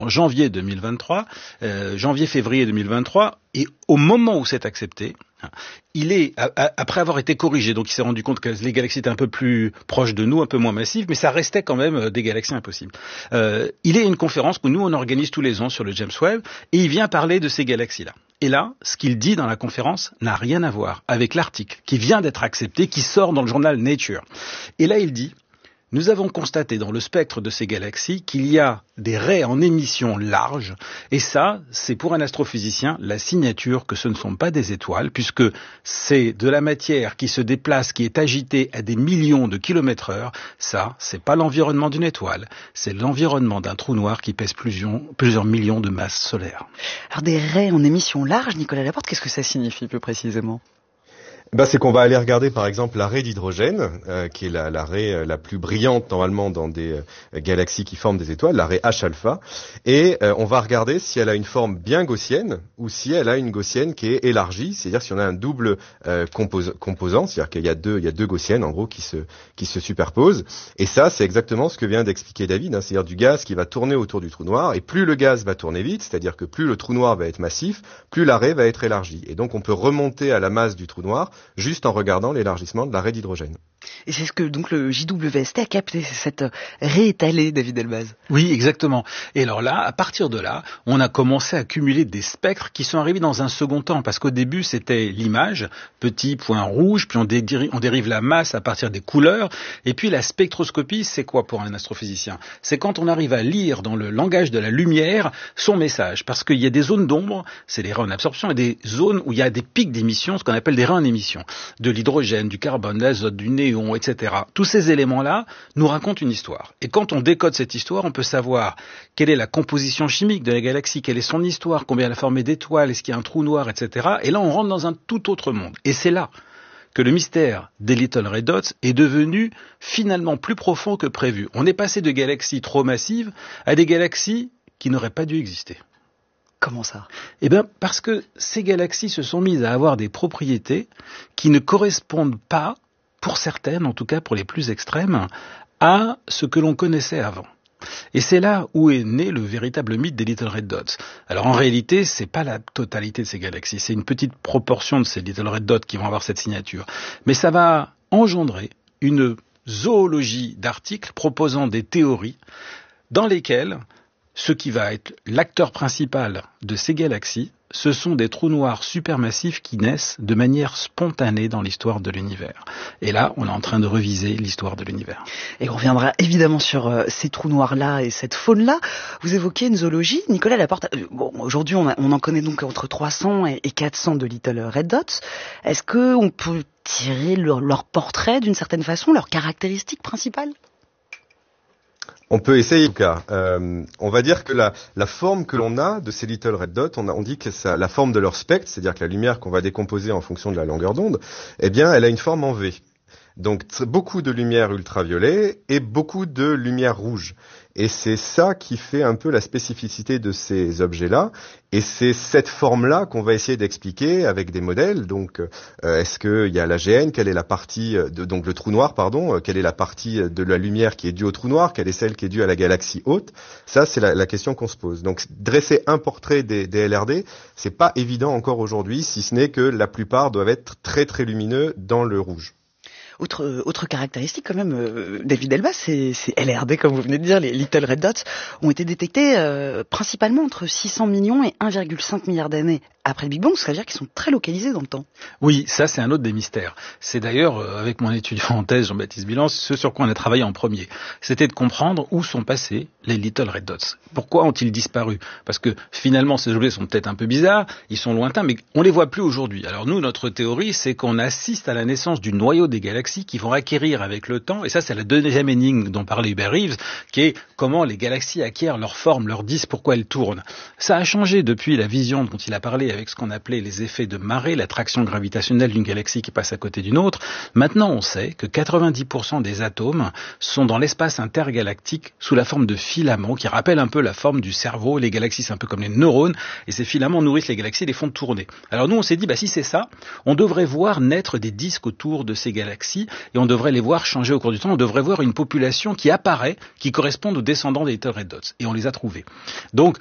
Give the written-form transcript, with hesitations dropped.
en janvier 2023, janvier-février 2023, et au moment où c'est accepté, il est, après avoir été corrigé, donc il s'est rendu compte que les galaxies étaient un peu plus proches de nous, un peu moins massives, mais ça restait quand même des galaxies impossibles. Il est une conférence que nous on organise tous les ans sur le James Webb, et il vient parler de ces galaxies-là. Et là, ce qu'il dit dans la conférence n'a rien à voir avec l'article qui vient d'être accepté, qui sort dans le journal Nature. Et là, il dit: nous avons constaté dans le spectre de ces galaxies qu'il y a des raies en émission large, et ça, c'est pour un astrophysicien la signature que ce ne sont pas des étoiles, puisque c'est de la matière qui se déplace, qui est agitée à des millions de kilomètres heure. Ça, c'est pas l'environnement d'une étoile, c'est l'environnement d'un trou noir qui pèse plusieurs millions de masses solaires. Alors des raies en émission large, Nicolas Laporte, qu'est-ce que ça signifie plus précisément ? C'est qu'on va aller regarder par exemple la raie d'hydrogène, qui est la raie la plus brillante normalement dans des galaxies qui forment des étoiles, la raie H-alpha, et on va regarder si elle a une forme bien gaussienne ou si elle a une gaussienne qui est élargie, c'est-à-dire si on a un double composant, c'est-à-dire qu'il y a deux gaussiennes en gros qui se superposent. Et ça, c'est exactement ce que vient d'expliquer David, c'est-à-dire du gaz qui va tourner autour du trou noir, et plus le gaz va tourner vite, c'est-à-dire que plus le trou noir va être massif, plus la raie va être élargie. Et donc on peut remonter à la masse du trou noir juste en regardant l'élargissement de la raie d'hydrogène. Et c'est ce que donc le JWST a capté, c'est cette raie étalée, David Elbaz. Oui, exactement. Et alors là, à partir de là, on a commencé à cumuler des spectres qui sont arrivés dans un second temps, parce qu'au début, c'était l'image, petit point rouge, puis on dérive la masse à partir des couleurs, et puis la spectroscopie, c'est quoi pour un astrophysicien ? C'est quand on arrive à lire dans le langage de la lumière son message, parce qu'il y a des zones d'ombre, c'est les raies en absorption, et des zones où il y a des pics d'émission, ce qu'on appelle des raies en émission, de l'hydrogène, du carbone, de l'azote, du néon, etc. Tous ces éléments-là nous racontent une histoire. Et quand on décode cette histoire, on peut savoir quelle est la composition chimique de la galaxie, quelle est son histoire, combien elle a formé d'étoiles, est-ce qu'il y a un trou noir, etc. Et là, on rentre dans un tout autre monde. Et c'est là que le mystère des Little Red Dots est devenu finalement plus profond que prévu. On est passé de galaxies trop massives à des galaxies qui n'auraient pas dû exister. Comment ça ? Eh bien, parce que ces galaxies se sont mises à avoir des propriétés qui ne correspondent pas, pour certaines, en tout cas pour les plus extrêmes, à ce que l'on connaissait avant. Et c'est là où est né le véritable mythe des Little Red Dots. Alors en réalité, c'est pas la totalité de ces galaxies, c'est une petite proportion de ces Little Red Dots qui vont avoir cette signature. Mais ça va engendrer une zoologie d'articles proposant des théories dans lesquelles ce qui va être l'acteur principal de ces galaxies, ce sont des trous noirs supermassifs qui naissent de manière spontanée dans l'histoire de l'univers. Et là, on est en train de reviser l'histoire de l'univers. Et on reviendra évidemment sur ces trous noirs-là et cette faune-là. Vous évoquez une zoologie, Nicolas Laporte. Aujourd'hui, on en connaît donc entre 300 et 400 de Little Red Dots. Est-ce qu'on peut tirer leur portrait d'une certaine façon, leurs caractéristiques principales ? On peut essayer en tout cas. On va dire que la forme que l'on a de ces Little Red Dots, on dit que la forme de leur spectre, c'est-à-dire que la lumière qu'on va décomposer en fonction de la longueur d'onde, eh bien, elle a une forme en V. Donc beaucoup de lumière ultraviolet et beaucoup de lumière rouge. Et c'est ça qui fait un peu la spécificité de ces objets-là. Et c'est cette forme-là qu'on va essayer d'expliquer avec des modèles. Donc, est-ce qu'il y a l'AGN ? Quelle est la partie donc le trou noir, pardon. Quelle est la partie de la lumière qui est due au trou noir ? Quelle est celle qui est due à la galaxie haute ? Ça, c'est la question qu'on se pose. Donc, dresser un portrait des LRD, c'est pas évident encore aujourd'hui, si ce n'est que la plupart doivent être très très lumineux dans le rouge. Autre caractéristique quand même, David Elbaz, c'est LRD, comme vous venez de dire, les Little Red Dots ont été détectés principalement entre 600 millions et 1,5 milliard d'années après le Big Bang, c'est-à-dire qu'ils sont très localisés dans le temps. Oui, ça c'est un autre des mystères. C'est d'ailleurs, avec mon étudiant en thèse, Jean-Baptiste Bilan, ce sur quoi on a travaillé en premier. C'était de comprendre où sont passés les Little Red Dots. Pourquoi ont-ils disparu ? Parce que finalement, ces objets sont peut-être un peu bizarres, ils sont lointains, mais on les voit plus aujourd'hui. Alors nous, notre théorie, c'est qu'on assiste à la naissance du noyau des galaxies qui vont acquérir avec le temps, et ça c'est la deuxième énigme dont parlait Hubert Reeves, qui est comment les galaxies acquièrent leur forme, leur disque, pourquoi elles tournent. Ça a changé depuis la vision dont il a parlé travail avec ce qu'on appelait les effets de marée, l'attraction gravitationnelle d'une galaxie qui passe à côté d'une autre. Maintenant, on sait que 90% des atomes sont dans l'espace intergalactique sous la forme de filaments qui rappellent un peu la forme du cerveau. Les galaxies, c'est un peu comme les neurones, et ces filaments nourrissent les galaxies et les font tourner. Alors nous, on s'est dit, si c'est ça, on devrait voir naître des disques autour de ces galaxies, et on devrait les voir changer au cours du temps. On devrait voir une population qui apparaît, qui correspond aux descendants des Little Red Dots. Et on les a trouvés. Donc,